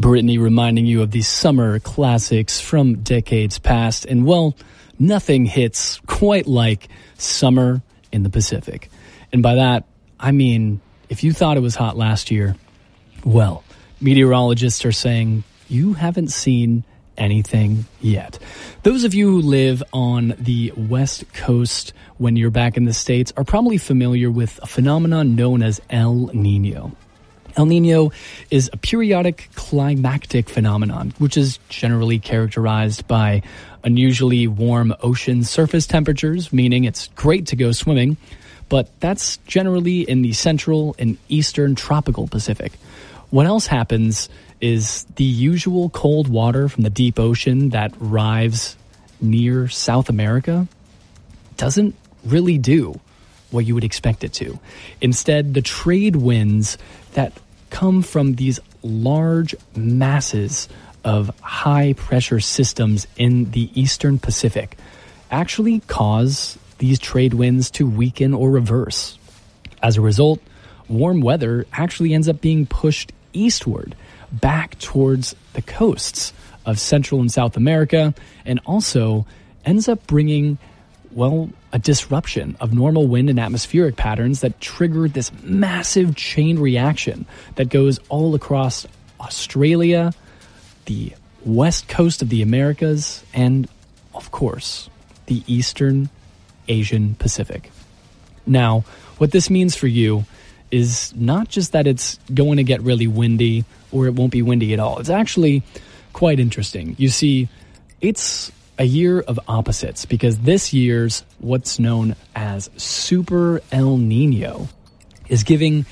Brittany reminding you of these summer classics from decades past. And, well, nothing hits quite like summer in the Pacific. And by that, I mean, if you thought it was hot last year, well, meteorologists are saying you haven't seen anything yet. Those of you who live on the West Coast when you're back in the States are probably familiar with a phenomenon known as El Nino. El Nino is a periodic climactic phenomenon, which is generally characterized by unusually warm ocean surface temperatures, meaning it's great to go swimming, but that's generally in the central and eastern tropical Pacific. What else happens is the usual cold water from the deep ocean that arrives near South America doesn't really do what you would expect it to. Instead, the trade winds that come from these large masses of high-pressure systems in the eastern Pacific actually cause these trade winds to weaken or reverse. As a result, warm weather actually ends up being pushed eastward, back towards the coasts of Central and South America, and also ends up bringing, well, a disruption of normal wind and atmospheric patterns that triggered this massive chain reaction that goes all across Australia, the west coast of the Americas, and, of course, the eastern Asian Pacific. Now, what this means for you is not just that it's going to get really windy or it won't be windy at all. It's actually quite interesting. You see, it's a year of opposites because this year's what's known as Super El Nino is giving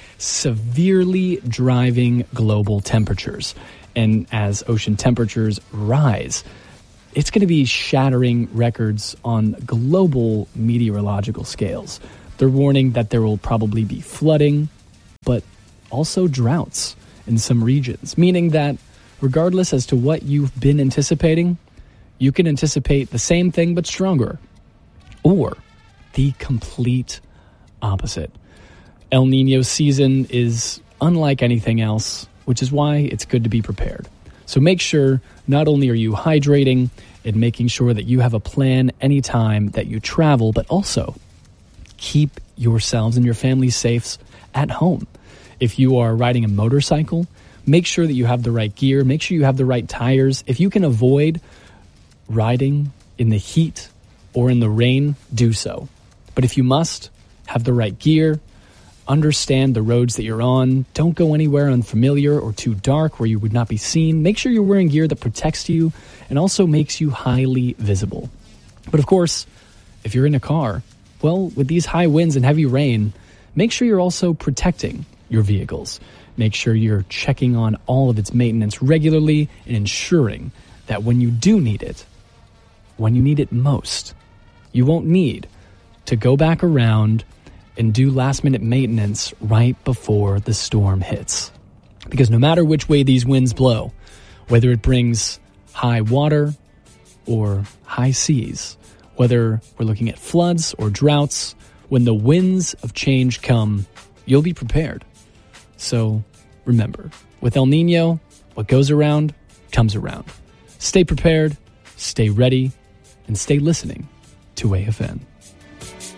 severely driving global temperatures. And as ocean temperatures rise, it's going to be shattering records on global meteorological scales. They're warning that there will probably be flooding, but also droughts in some regions, meaning that regardless as to what you've been anticipating, you can anticipate the same thing but stronger, or the complete opposite. El Nino season is unlike anything else, which is why it's good to be prepared. So make sure not only are you hydrating and making sure that you have a plan anytime that you travel, but also keep yourselves and your family safe at home. If you are riding a motorcycle, make sure that you have the right gear. Make sure you have the right tires. If you can avoid riding in the heat or in the rain, do so. But if you must, have the right gear. Understand the roads that you're on. Don't go anywhere unfamiliar or too dark where you would not be seen. Make sure you're wearing gear that protects you and also makes you highly visible. But of course, if you're in a car, well, with these high winds and heavy rain, make sure you're also protecting your vehicles. Make sure you're checking on all of its maintenance regularly and ensuring that when you do need it, when you need it most, you won't need to go back around and do last-minute maintenance right before the storm hits. Because no matter which way these winds blow, whether it brings high water or high seas, whether we're looking at floods or droughts, when the winds of change come, you'll be prepared. So remember, with El Nino, what goes around comes around. Stay prepared, stay ready, and stay listening to AFN.